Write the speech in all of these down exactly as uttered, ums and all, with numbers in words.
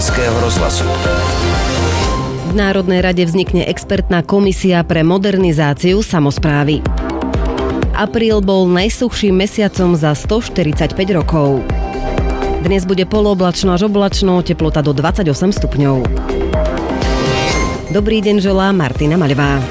Českého rozhlasu. V Národnej rade vznikne expertná komisia pre modernizáciu samosprávy. Apríl bol najsuchším mesiacom za stoštyridsaťpäť rokov. Dnes bude polooblačno až oblačno, teplota do dvadsaťosem stupňov. Dobrý deň želá Martina Maľová.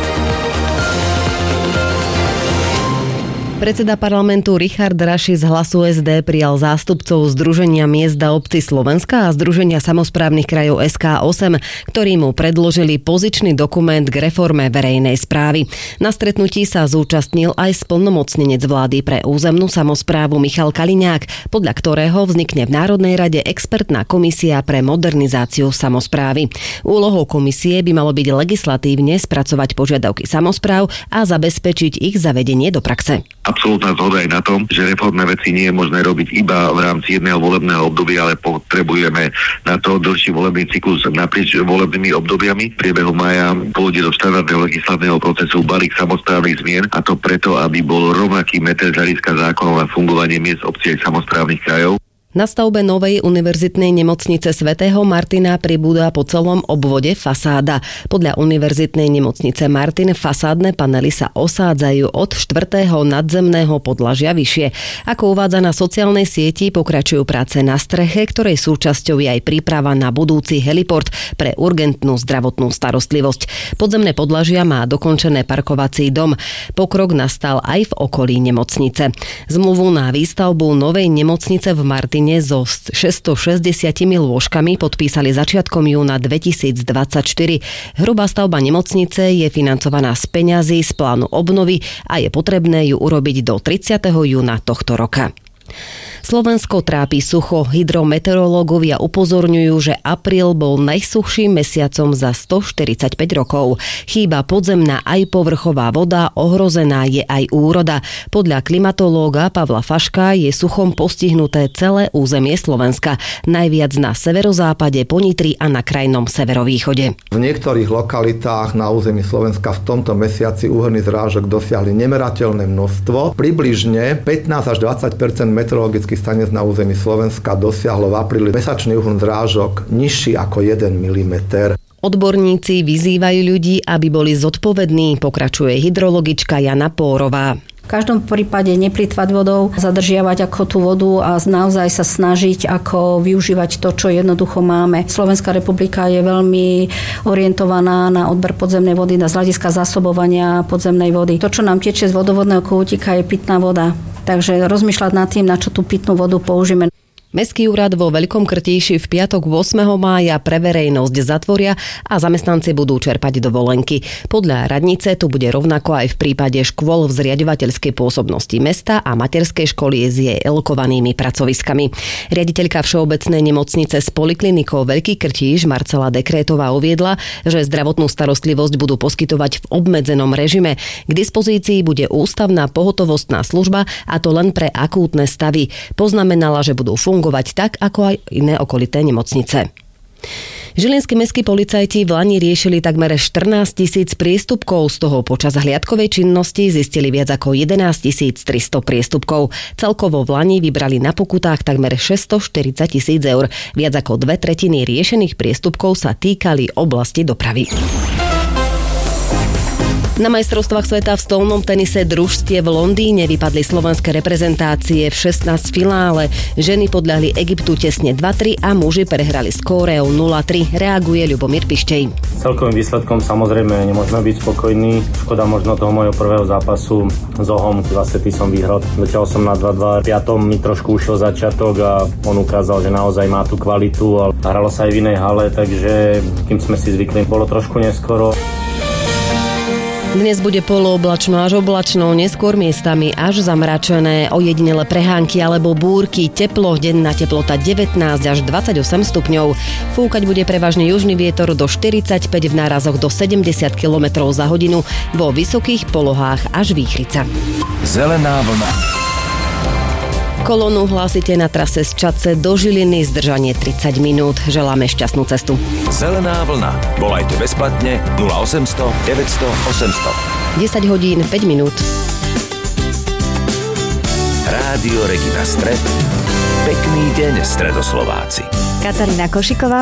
Predseda parlamentu Richard Raši z Hlasu es dé prijal zástupcov Združenia miest a obcí Slovenska a Združenia samosprávnych krajov es ká osem, ktorí mu predložili pozičný dokument k reforme verejnej správy. Na stretnutí sa zúčastnil aj splnomocnenec vlády pre územnú samosprávu Michal Kaliňák, podľa ktorého vznikne v Národnej rade expertná komisia pre modernizáciu samosprávy. Úlohou komisie by malo byť legislatívne spracovať požiadavky samospráv a zabezpečiť ich zavedenie do praxe. Absolútna zhoda je na tom, že reformné veci nie je možné robiť iba v rámci jedného volebného obdobia, ale potrebujeme na to dlhší volebný cyklus naprieč volebnými obdobiami. V priebehu mája pôjde do štandardného legislatívneho procesu balík samosprávnych zmien, a to preto, aby bol rovnaký meter z hľadiska zákonov na fungovanie miest, obcí a samosprávnych krajov. Na stavbe novej univerzitnej nemocnice svätého Martina pribúda po celom obvode fasáda. Podľa univerzitnej nemocnice Martin fasádne panely sa osádzajú od štvrtého nadzemného podlažia vyššie. Ako uvádza na sociálnej sieti, pokračujú práce na streche, ktorej súčasťou je aj príprava na budúci heliport pre urgentnú zdravotnú starostlivosť. Podzemné podlažia má dokončené parkovací dom. Pokrok nastal aj v okolí nemocnice. Zmluvu na výstavbu novej nemocnice v Martine so šesťstošesťdesiatimi lôžkami podpísali začiatkom júna dvetisícdvadsaťštyri. Hrubá stavba nemocnice je financovaná z peňazí z plánu obnovy a je potrebné ju urobiť do tridsiateho júna tohto roka. Slovensko trápi sucho. Hydrometeorológovia upozorňujú, že apríl bol najsuchším mesiacom za stoštyridsaťpäť rokov. Chýba podzemná aj povrchová voda, ohrozená je aj úroda. Podľa klimatológa Pavla Faška je suchom postihnuté celé územie Slovenska. Najviac na severozápade, po Nitri a na krajnom severovýchode. V niektorých lokalitách na území Slovenska v tomto mesiaci úhrný zrážok dosiahli nemerateľné množstvo. Približne pätnásť až dvadsať percent meteorologických stanec na území Slovenska dosiahlo v apríli mesačný úhrn zrážok nižší ako jeden milimeter. Odborníci vyzývajú ľudí, aby boli zodpovední, pokračuje hydrologička Jana Pórová. V každom prípade neplýtvať vodou, zadržiavať ako tú vodu a naozaj sa snažiť ako využívať to, čo jednoducho máme. Slovenská republika je veľmi orientovaná na odber podzemnej vody, na z hľadiska zásobovania podzemnej vody. To, čo nám tečie z vodovodného kútika, je pitná voda. Takže rozmýšľať nad tým, na čo tú pitnú vodu použijeme. Mestský úrad vo Veľkom Krtíši v piatok ôsmeho mája pre verejnosť zatvoria a zamestnanci budú čerpať dovolenky. Podľa radnice tu bude rovnako aj v prípade škôl v zriaďovateľskej pôsobnosti mesta a materskej školy s jej elokovanými pracoviskami. Riaditeľka Všeobecnej nemocnice s poliklinikou Veľký Krtíš Marcela Dekrétová uviedla, že zdravotnú starostlivosť budú poskytovať v obmedzenom režime. K dispozícii bude ústavná pohotovostná služba, a to len pre akútne stavy. Poznamenala, že budú fungovať tak, ako aj iné okolité nemocnice. Žilinskí mestskí policajti v lani riešili takmer štrnásť tisíc priestupkov, z toho počas hliadkovej činnosti zistili viac ako jedenásť tisíc tristo priestupkov. Celkovo v lani vybrali na pokutách takmer šesťstoštyridsať tisíc eur. Viac ako dve tretiny riešených priestupkov sa týkali oblasti dopravy. Na majstrovstvách sveta v stolnom tenise družstie v Londýne vypadli slovenské reprezentácie v šestnásť finále. Ženy podľahli Egyptu tesne dva tri a muži prehrali s Kóreou nula tri. Reaguje Ľubomír Pištej. Celkovým výsledkom samozrejme nemôžeme byť spokojní. Škoda možno toho mojho prvého zápasu s Ohom. Dva sety som vyhral. Dotiaľ som na dva dva. V piatom mi trošku ušiel začiatok a on ukázal, že naozaj má tú kvalitu. A hralo sa aj v inej hale, takže kým sme si zvykli, bolo trošku neskoro. Dnes bude polooblačno až oblačno, neskôr miestami až zamračené, ojedinele prehánky alebo búrky, teplo, denná teplota devätnásť až dvadsaťosem stupňov. Fúkať bude prevažne južný vietor do štyridsaťpäť, v nárazoch do sedemdesiat kilometrov za hodinu, vo vysokých polohách až výchrica. Zelená vlna. Kolónu hlásite na trase z Čadce do Žiliny, zdržanie tridsať minút. Želáme šťastnú cestu. Zelená vlna. Volajte bezplatne nula osemsto deväťsto osemsto. desať hodín päť minút. Rádio Regina Stred. Pekný deň, Stredoslováci. Katarína Košiková.